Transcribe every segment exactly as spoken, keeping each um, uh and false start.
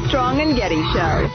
Armstrong and Getty Show.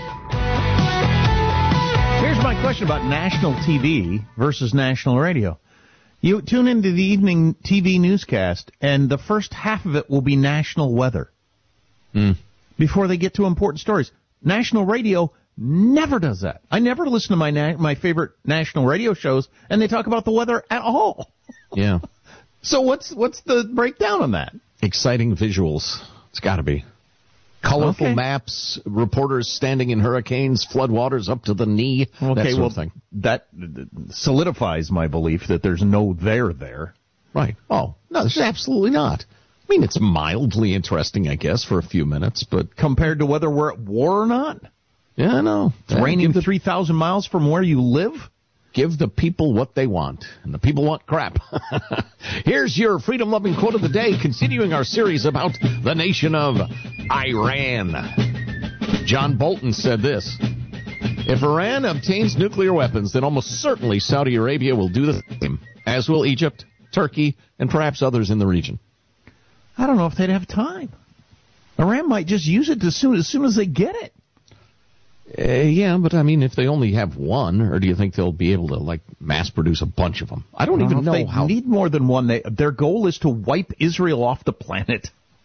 Here's my question about national T V versus national radio. You tune into the evening T V newscast, and the first half of it will be national weather. Mm. Before they get to important stories. National radio never does that. I never listen to my na- my favorite national radio shows, and they talk about the weather at all. Yeah. So what's what's the breakdown on that? Exciting visuals. It's got to be. Colorful okay. maps, reporters standing in hurricanes, floodwaters up to the knee, okay, that sort well, of thing. That solidifies my belief that there's no there there. Right. Oh, no, there's absolutely not. I mean, it's mildly interesting, I guess, for a few minutes, but... Compared to whether we're at war or not? Yeah, I know. It's yeah, raining the, three thousand miles from where you live? Give the people what they want, and the people want crap. Here's your freedom-loving quote of the day, continuing our series about the nation of Iran. John Bolton said this: if Iran obtains nuclear weapons, then almost certainly Saudi Arabia will do the same, as will Egypt, Turkey, and perhaps others in the region. I don't know if they'd have time. Iran might just use it as soon as, soon as they get it. Uh, yeah, but I mean, if they only have one, or do you think they'll be able to, like, mass produce a bunch of them? I don't, I don't even know, know if they how. They need more than one. They, their goal is to wipe Israel off the planet.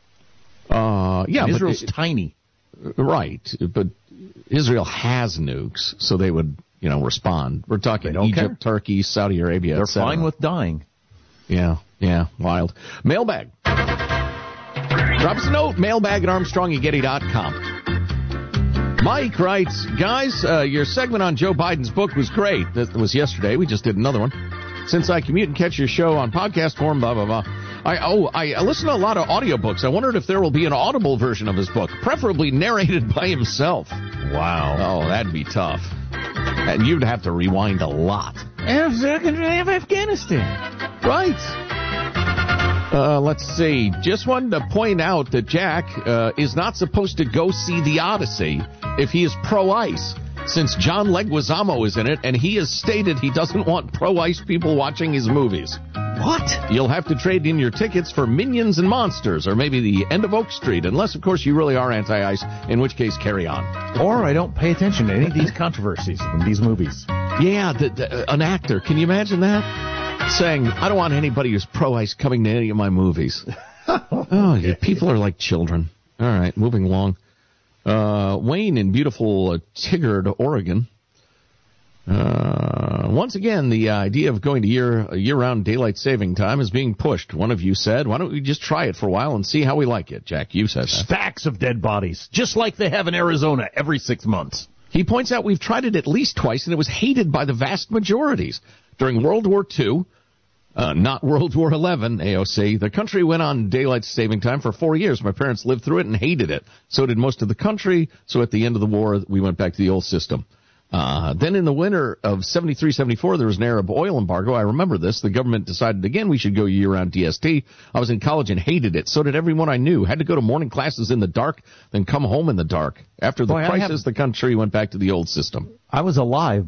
Uh, yeah, and but Israel's it, tiny. Right, but Israel has nukes, so they would, you know, respond. We're talking Egypt, care. Turkey, Saudi Arabia. They're fine with dying. Yeah, yeah, wild. Mailbag. Drop us a note, mailbag at armstrong and getty dot com. Mike writes, guys, uh, your segment on Joe Biden's book was great. That was yesterday. We just did another one. Since I commute and catch your show on podcast form, blah, blah, blah. I, oh, I listen to a lot of audiobooks. I wondered if there will be an audible version of his book, preferably narrated by himself. Wow. Oh, that'd be tough. And you'd have to rewind a lot. And second half Afghanistan. Right. Uh, let's see. Just wanted to point out that Jack uh, is not supposed to go see The Odyssey if he is pro-ICE, since John Leguizamo is in it, and he has stated he doesn't want pro-ICE people watching his movies. What? You'll have to trade in your tickets for Minions and Monsters, or maybe The End of Oak Street, unless, of course, you really are anti-ICE, in which case, carry on. Or I don't pay attention to any of these controversies in these movies. Yeah, the, the, an actor. Can you imagine that? Saying, I don't want anybody who's pro-ICE coming to any of my movies. Oh, yeah, people are like children. All right, moving along. Uh, Wayne in beautiful uh, Tigard, Oregon. Uh, once again, the idea of going to year, year-round daylight saving time is being pushed. One of you said, why don't we just try it for a while and see how we like it? Jack, you said that. Stacks of dead bodies, just like they have in Arizona every six months. He points out we've tried it at least twice, and it was hated by the vast majorities. During World War Two, uh, not World War Eleven, A O C, the country went on daylight saving time for four years. My parents lived through it and hated it. So did most of the country. So at the end of the war, we went back to the old system. Uh, then in the winter of seventy-three seventy-four, there was an Arab oil embargo. I remember this. The government decided again we should go year-round D S T. I was in college and hated it. So did everyone I knew. Had to go to morning classes in the dark, then come home in the dark. After the Boy, crisis, the country went back to the old system. I was alive